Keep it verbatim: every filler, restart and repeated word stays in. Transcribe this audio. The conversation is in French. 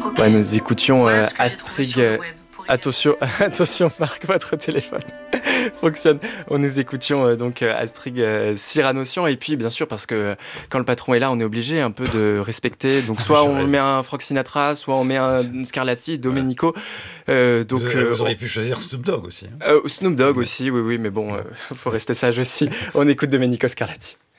Ouais, nous écoutions Voilà euh, ce que j'ai trouvé Astrid. sur le euh, web. Pour y aller. Attention, attention, Marc, votre téléphone fonctionne. On nous écoutions euh, donc euh, Astrid euh, Cyranossian. Et puis, bien sûr, parce que euh, quand le patron est là, on est obligé un peu de respecter. Donc, soit Je on met rêve. un Frank Sinatra, soit on met un Scarlatti, Voilà. Domenico. Euh, Vous, donc, euh, euh, vous auriez pu choisir Snoop Dogg aussi. Hein. euh, Snoop Dogg Ouais. aussi, oui, oui, mais bon, euh, faut rester sage aussi. On écoute Domenico Scarlatti.